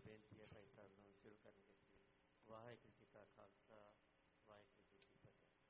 ਬੇਨਤੀ ਹੈ ਭਾਈ ਸਾਹਿਬ ਨੂੰ ਸ਼ੁਰੂ ਕਰਨ ਵਿੱਚ। ਵਾਹਿਗੁਰੂ ਜੀ ਕਾ ਖਾਲਸਾ